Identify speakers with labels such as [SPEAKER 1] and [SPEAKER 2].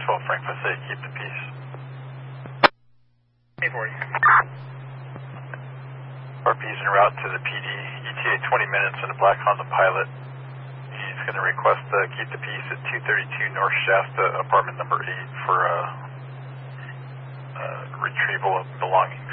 [SPEAKER 1] 12 Frank Passaic, keep the peace.
[SPEAKER 2] Hey, for you.
[SPEAKER 1] RP's en route to the PD, ETA 20 minutes and a black Honda Pilot. He's going to request keep the peace at 232 North Shasta, apartment number 8 for retrieval of belongings.